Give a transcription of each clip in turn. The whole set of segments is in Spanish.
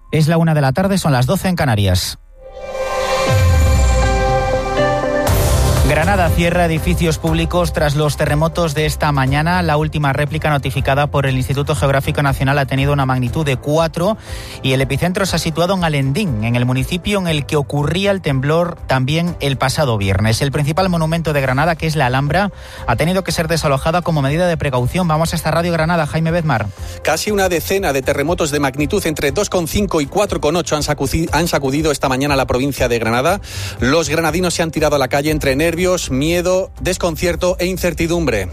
Es la 1 de la tarde, son las 12 en Canarias. Granada cierra edificios públicos tras los terremotos de esta mañana. La última réplica notificada por el Instituto Geográfico Nacional ha tenido una magnitud de 4 y el epicentro se ha situado en Alendín, en el municipio en el que ocurría el temblor también el pasado viernes. El principal monumento de Granada, que es la Alhambra, ha tenido que ser desalojada como medida de precaución. Vamos hasta Radio Granada, Jaime Bedmar. Casi una decena de terremotos de magnitud entre 2,5 y 4,8 han sacudido esta mañana la provincia de Granada. Los granadinos se han tirado a la calle entre nervios, miedo, desconcierto e incertidumbre.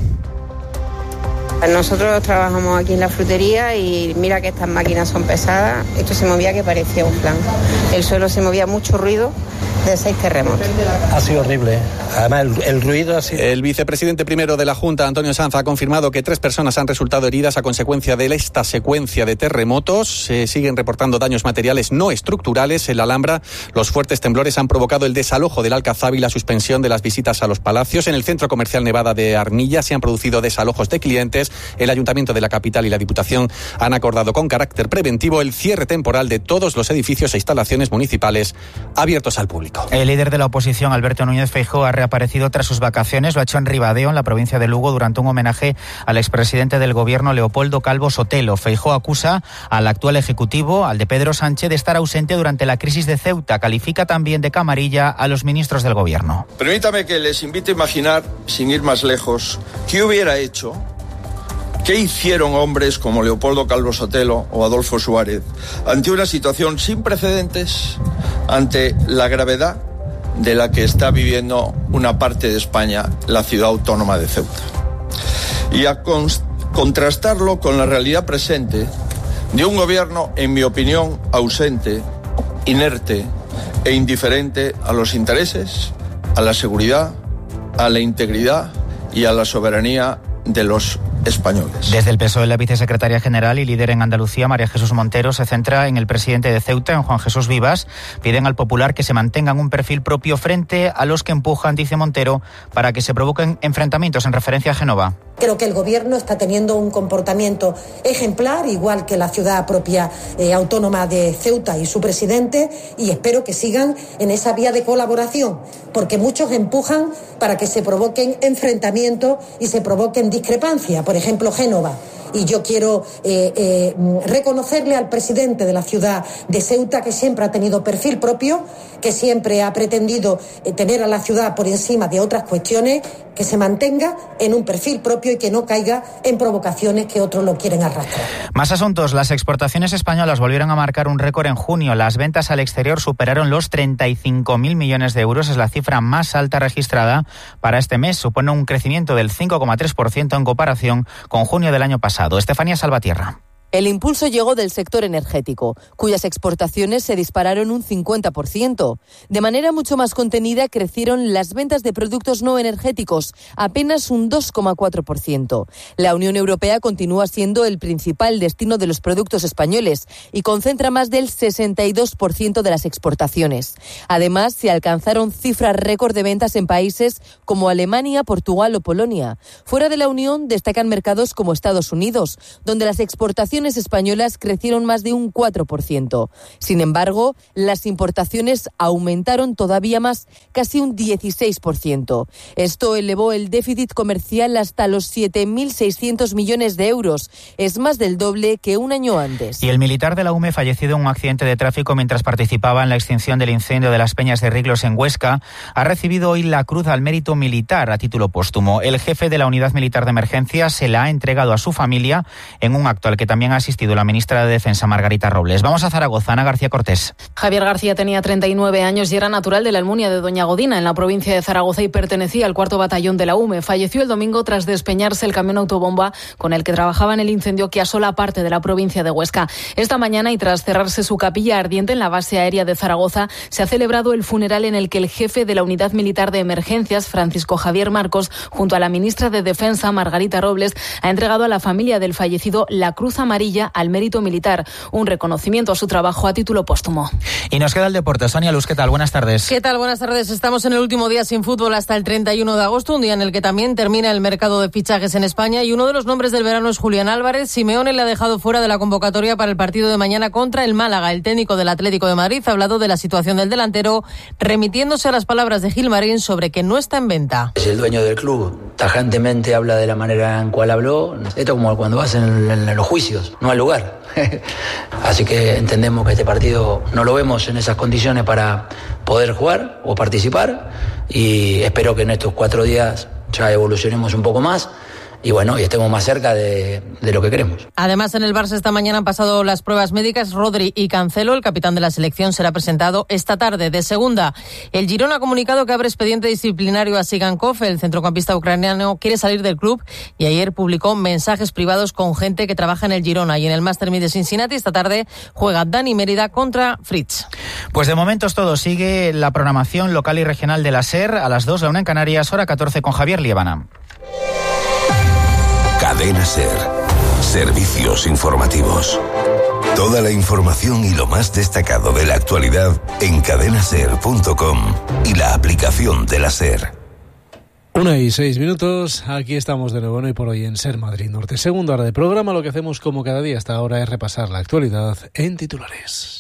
Nosotros trabajamos aquí en la frutería y mira que estas máquinas son pesadas. Esto se movía que parecía un flan. El suelo se movía, mucho ruido de 6 terremotos. Ha sido horrible. Además, el ruido ha sido... El vicepresidente primero de la Junta, Antonio Sanz, ha confirmado que 3 personas han resultado heridas a consecuencia de esta secuencia de terremotos. Se siguen reportando daños materiales no estructurales en la Alhambra. Los fuertes temblores han provocado el desalojo del Alcazab y la suspensión de las visitas a los palacios. En el centro comercial Nevada de Armilla se han producido desalojos de clientes. El Ayuntamiento de la capital y la Diputación han acordado con carácter preventivo el cierre temporal de todos los edificios e instalaciones municipales abiertos al público. El líder de la oposición, Alberto Núñez Feijóo, ha reaparecido tras sus vacaciones. Lo ha hecho en Ribadeo, en la provincia de Lugo, durante un homenaje al expresidente del gobierno, Leopoldo Calvo Sotelo. Feijóo acusa al actual ejecutivo, al de Pedro Sánchez, de estar ausente durante la crisis de Ceuta. Califica también de camarilla a los ministros del gobierno. Permítame que les invite a imaginar, sin ir más lejos, qué hubiera hecho, qué hicieron hombres como Leopoldo Calvo Sotelo o Adolfo Suárez ante una situación sin precedentes, ante la gravedad de la que está viviendo una parte de España, la ciudad autónoma de Ceuta. Y a contrastarlo con la realidad presente de un gobierno, en mi opinión, ausente, inerte e indiferente a los intereses, a la seguridad, a la integridad y a la soberanía de los españoles. Desde el PSOE, la vicesecretaria general y líder en Andalucía, María Jesús Montero, se centra en el presidente de Ceuta, en Juan Jesús Vivas. Piden al Popular que se mantengan un perfil propio frente a los que empujan, dice Montero, para que se provoquen enfrentamientos, en referencia a Génova. Creo que el gobierno está teniendo un comportamiento ejemplar, igual que la ciudad propia autónoma de Ceuta y su presidente, y espero que sigan en esa vía de colaboración, porque muchos empujan para que se provoquen enfrentamientos y se provoquen discrepancias. Por ejemplo, Génova. Y yo quiero reconocerle al presidente de la ciudad de Ceuta, que siempre ha tenido perfil propio, que siempre ha pretendido tener a la ciudad por encima de otras cuestiones, que se mantenga en un perfil propio y que no caiga en provocaciones que otros lo quieren arrastrar. Más asuntos. Las exportaciones españolas volvieron a marcar un récord en junio. Las ventas al exterior superaron los 35.000 millones de euros. Es la cifra más alta registrada para este mes. Supone un crecimiento del 5,3% en comparación con junio del año pasado. Estefanía Salvatierra. El impulso llegó del sector energético, cuyas exportaciones se dispararon un 50%. De manera mucho más contenida crecieron las ventas de productos no energéticos, apenas un 2,4%. La Unión Europea continúa siendo el principal destino de los productos españoles y concentra más del 62% de las exportaciones. Además, se alcanzaron cifras récord de ventas en países como Alemania, Portugal o Polonia. Fuera de la Unión destacan mercados como Estados Unidos, donde las exportaciones españolas crecieron más de un 4%. Sin embargo, las importaciones aumentaron todavía más, casi un 16%. Esto elevó el déficit comercial hasta los 7.600 millones de euros. Es más del doble que un año antes. Y el militar de la UME, fallecido en un accidente de tráfico mientras participaba en la extinción del incendio de las Peñas de Riglos en Huesca, ha recibido hoy la Cruz al Mérito Militar a título póstumo. El jefe de la Unidad Militar de Emergencia se la ha entregado a su familia en un acto al que también ha asistido la ministra de Defensa, Margarita Robles. Vamos a Zaragoza, Ana García Cortés. Javier García tenía 39 años y era natural de la Almunia de Doña Godina, en la provincia de Zaragoza, y pertenecía al 4º batallón de la UME. Falleció el domingo tras despeñarse el camión autobomba con el que trabajaba en el incendio que asola parte de la provincia de Huesca. Esta mañana, y tras cerrarse su capilla ardiente en la base aérea de Zaragoza, se ha celebrado el funeral en el que el jefe de la Unidad Militar de Emergencias, Francisco Javier Marcos, junto a la ministra de Defensa, Margarita Robles, ha entregado a la familia del fallecido la Cruz Amarilla amarilla al mérito militar, un reconocimiento a su trabajo a título póstumo. Y nos queda el deporte. Sonia Luz, ¿qué tal? Buenas tardes. ¿Qué tal? Buenas tardes. Estamos en el último día sin fútbol hasta el 31 de agosto, un día en el que también termina el mercado de fichajes en España, y uno de los nombres del verano es Julián Álvarez. Simeone le ha dejado fuera de la convocatoria para el partido de mañana contra el Málaga. El técnico del Atlético de Madrid ha hablado de la situación del delantero, remitiéndose a las palabras de Gilmarín sobre que no está en venta. Es el dueño del club, tajantemente habla de la manera en cual habló. Esto como cuando vas en los juicios, no al lugar. Así que entendemos que este partido no lo vemos en esas condiciones para poder jugar o participar, y espero que en estos 4 días ya evolucionemos un poco más y bueno, y estemos más cerca de lo que queremos. Además, en el Barça esta mañana han pasado las pruebas médicas Rodri y Cancelo. El capitán de la selección será presentado esta tarde. De segunda, el Girona ha comunicado que abre expediente disciplinario a Sigankov. El centrocampista ucraniano quiere salir del club y ayer publicó mensajes privados con gente que trabaja en el Girona. Y en el Master 1000 de Cincinnati esta tarde juega Dani Mérida contra Fritz. Pues de momento es todo. Sigue la programación local y regional de la SER a las 2, la 1 en Canarias, hora 14 con Javier Liébana. Cadena SER. Servicios informativos. Toda la información y lo más destacado de la actualidad en cadenaser.com y la aplicación de la SER. 1:06. Aquí estamos de nuevo, hoy por hoy en SER Madrid Norte. Segunda hora de programa. Lo que hacemos como cada día hasta ahora es repasar la actualidad en titulares.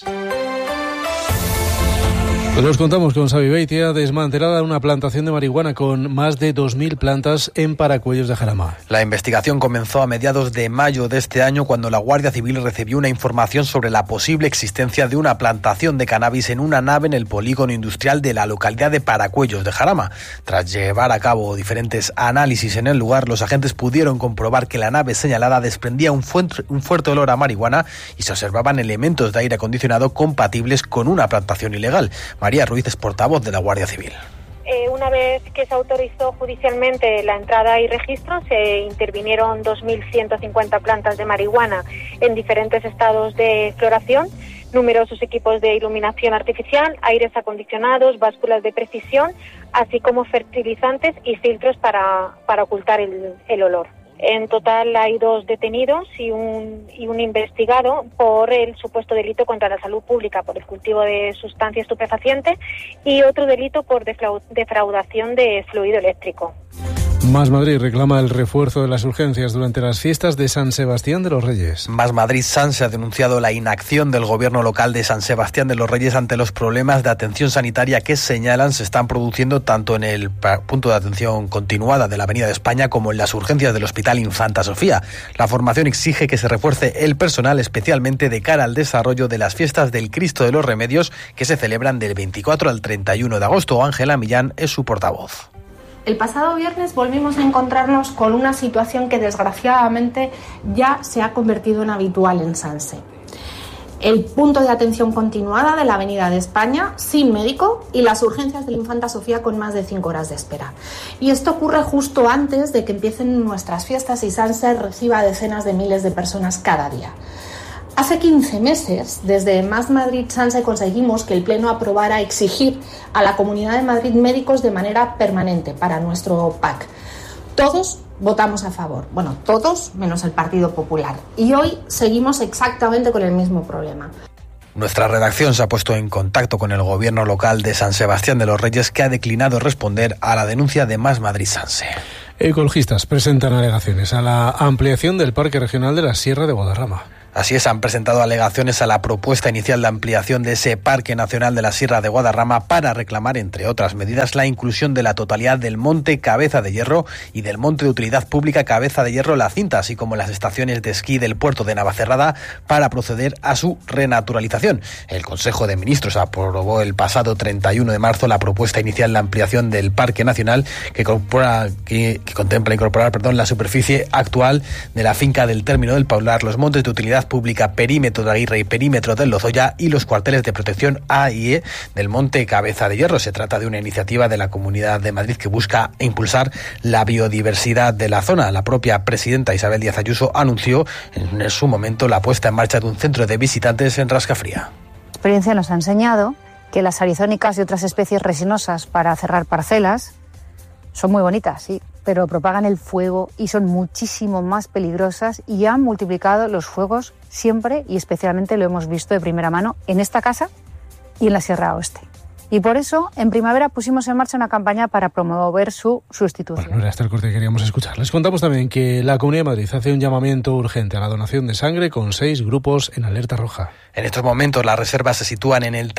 Los contamos con Xavi Beitia. Desmantelada una plantación de marihuana con más de 2.000 plantas en Paracuellos de Jarama. La investigación comenzó a mediados de mayo de este año, cuando la Guardia Civil recibió una información sobre la posible existencia de una plantación de cannabis en una nave en el polígono industrial de la localidad de Paracuellos de Jarama. Tras llevar a cabo diferentes análisis en el lugar, los agentes pudieron comprobar que la nave señalada desprendía un fuerte olor a marihuana y se observaban elementos de aire acondicionado compatibles con una plantación ilegal. María Ruiz es portavoz de la Guardia Civil. Una vez que se autorizó judicialmente la entrada y registro, se intervinieron 2.150 plantas de marihuana en diferentes estados de floración, numerosos equipos de iluminación artificial, aires acondicionados, básculas de precisión, así como fertilizantes y filtros para ocultar el olor. En total hay 2 detenidos y un investigado por el supuesto delito contra la salud pública por el cultivo de sustancia estupefaciente, y otro delito por defraudación de fluido eléctrico. Más Madrid reclama el refuerzo de las urgencias durante las fiestas de San Sebastián de los Reyes. Más Madrid Sanse ha denunciado la inacción del gobierno local de San Sebastián de los Reyes ante los problemas de atención sanitaria que señalan se están produciendo tanto en el punto de atención continuada de la Avenida de España como en las urgencias del Hospital Infanta Sofía. La formación exige que se refuerce el personal, especialmente de cara al desarrollo de las fiestas del Cristo de los Remedios, que se celebran del 24 al 31 de agosto. Ángela Millán es su portavoz. El pasado viernes volvimos a encontrarnos con una situación que desgraciadamente ya se ha convertido en habitual en Sanse. El punto de atención continuada de la Avenida de España sin médico y las urgencias del Infanta Sofía con más de 5 horas de espera. Y esto ocurre justo antes de que empiecen nuestras fiestas y Sanse reciba decenas de miles de personas cada día. Hace 15 meses, desde Más Madrid Sanse, conseguimos que el Pleno aprobara exigir a la Comunidad de Madrid médicos de manera permanente para nuestro PAC. Todos votamos a favor. Bueno, todos menos el Partido Popular. Y hoy seguimos exactamente con el mismo problema. Nuestra redacción se ha puesto en contacto con el gobierno local de San Sebastián de los Reyes, que ha declinado responder a la denuncia de Más Madrid Sanse. Ecologistas presentan alegaciones a la ampliación del Parque Regional de la Sierra de Guadarrama. Así es, han presentado alegaciones a la propuesta inicial de ampliación de ese Parque Nacional de la Sierra de Guadarrama para reclamar, entre otras medidas, la inclusión de la totalidad del Monte Cabeza de Hierro y del Monte de Utilidad Pública Cabeza de Hierro La Cinta, así como las estaciones de esquí del puerto de Navacerrada, para proceder a su renaturalización. El Consejo de Ministros aprobó el pasado 31 de marzo la propuesta inicial de ampliación del Parque Nacional que contempla incorporar la superficie actual de la finca del Término del Paular, los montes de utilidad pública Perímetro de Aguirre y Perímetro del Lozoya y los cuarteles de protección A y E del Monte Cabeza de Hierro. Se trata de una iniciativa de la Comunidad de Madrid que busca impulsar la biodiversidad de la zona. La propia presidenta Isabel Díaz Ayuso anunció en su momento la puesta en marcha de un centro de visitantes en Rascafría. La experiencia nos ha enseñado que las arizónicas y otras especies resinosas para cerrar parcelas son muy bonitas, sí, pero propagan el fuego y son muchísimo más peligrosas y han multiplicado los fuegos siempre y especialmente lo hemos visto de primera mano en esta casa y en la Sierra Oeste. Y por eso, en primavera pusimos en marcha una campaña para promover su sustitución. Bueno, era este el corte que queríamos escuchar. Les contamos también que la Comunidad de Madrid hace un llamamiento urgente a la donación de sangre con 6 grupos en alerta roja. En estos momentos las reservas se sitúan en el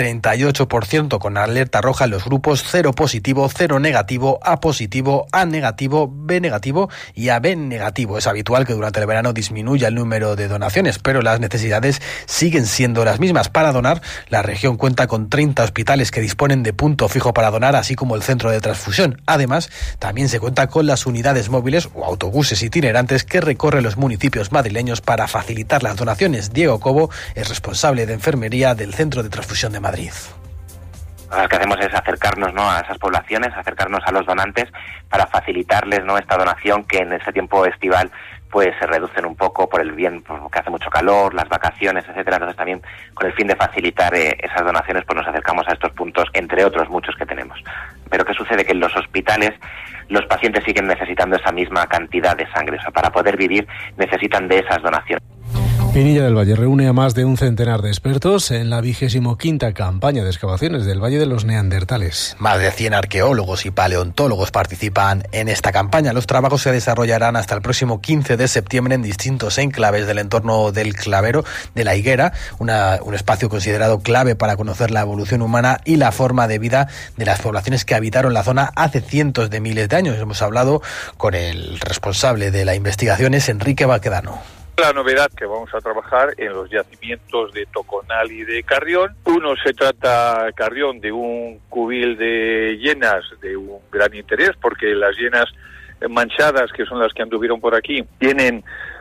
38% con alerta roja en los grupos 0 positivo, 0 negativo, A positivo, A negativo, B negativo y AB negativo. Es habitual que durante el verano disminuya el número de donaciones, pero las necesidades siguen siendo las mismas. Para donar, la región cuenta con 30 hospitales que disponen de punto fijo para donar, así como el centro de transfusión. Además, también se cuenta con las unidades móviles o autobuses itinerantes que recorren los municipios madrileños para facilitar las donaciones. Diego Cobo es responsable de enfermería del Centro de Transfusión de Madrid. Lo que hacemos es acercarnos, ¿no?, a esas poblaciones, acercarnos a los donantes para facilitarles, ¿no?, esta donación que en ese tiempo estival pues se reducen un poco por el bien, porque hace mucho calor, las vacaciones, etcétera. Entonces también con el fin de facilitar esas donaciones pues nos acercamos a estos puntos, entre otros muchos que tenemos. Pero ¿qué sucede? Que en los hospitales los pacientes siguen necesitando esa misma cantidad de sangre, o sea, para poder vivir necesitan de esas donaciones. Pinilla del Valle reúne a más de un centenar de expertos en la 25ª campaña de excavaciones del Valle de los Neandertales. Más de 100 arqueólogos y paleontólogos participan en esta campaña. Los trabajos se desarrollarán hasta el próximo 15 de septiembre en distintos enclaves del entorno del Clavero de la Higuera, un espacio considerado clave para conocer la evolución humana y la forma de vida de las poblaciones que habitaron la zona hace cientos de miles de años. Hemos hablado con el responsable de la investigación, es Enrique Baquedano. La novedad que vamos a trabajar en los yacimientos de Toconal y de Carrión. Uno se trata, Carrión, de un cubil de hienas de un gran interés, porque las hienas manchadas, que son las que anduvieron por aquí, tienen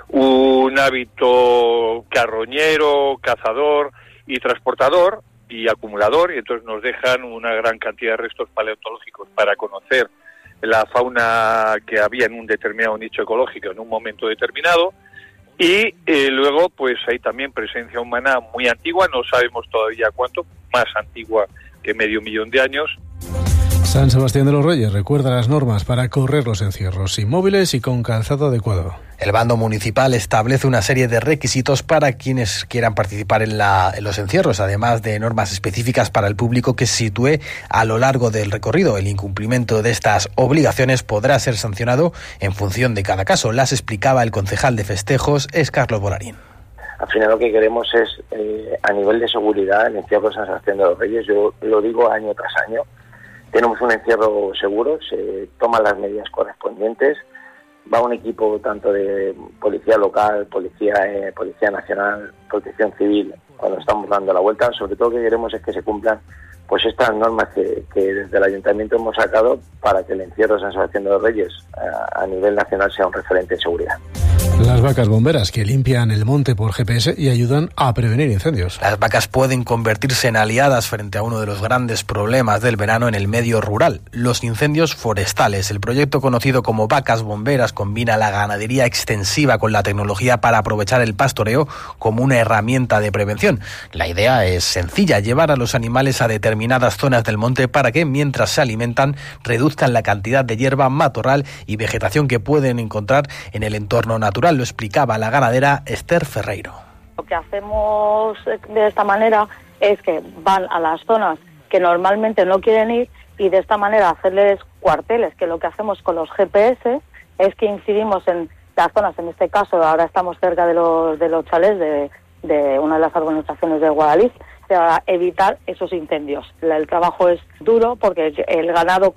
un hábito carroñero, cazador y transportador y acumulador, y entonces nos dejan una gran cantidad de restos paleontológicos para conocer la fauna que había en un determinado nicho ecológico en un momento determinado. Y luego pues hay también presencia humana muy antigua, no sabemos todavía cuánto, más antigua que 500.000 de años. San Sebastián de los Reyes recuerda las normas para correr los encierros sin móviles y con calzado adecuado. El bando municipal establece una serie de requisitos para quienes quieran participar en los encierros, además de normas específicas para el público que se sitúe a lo largo del recorrido. El incumplimiento de estas obligaciones podrá ser sancionado en función de cada caso. Las explicaba el concejal de festejos, es Carlos Bolarín. Al final lo que queremos es, a nivel de seguridad, el encierro de San Sebastián de los Reyes, yo lo digo año tras año, tenemos un encierro seguro, se toman las medidas correspondientes, va un equipo tanto de policía local, policía nacional, protección civil, cuando estamos dando la vuelta. Sobre todo lo que queremos es que se cumplan pues estas normas que desde el ayuntamiento hemos sacado para que el encierro de San Sebastián de los Reyes a nivel nacional sea un referente de seguridad. Las vacas bomberas que limpian el monte por GPS y ayudan a prevenir incendios. Las vacas pueden convertirse en aliadas frente a uno de los grandes problemas del verano en el medio rural, los incendios forestales. El proyecto conocido como Vacas Bomberas combina la ganadería extensiva con la tecnología para aprovechar el pastoreo como una herramienta de prevención. La idea es sencilla, llevar a los animales a determinadas zonas del monte para que, mientras se alimentan, reduzcan la cantidad de hierba, matorral y vegetación que pueden encontrar en el entorno natural. Lo explicaba la ganadera Esther Ferreiro. Lo que hacemos de esta manera es que van a las zonas que normalmente no quieren ir y de esta manera hacerles cuarteles, que lo que hacemos con los GPS es que incidimos en las zonas, en este caso ahora estamos cerca de los chalés de una de las urbanizaciones de Guadalix, para evitar esos incendios. El trabajo es duro porque el ganado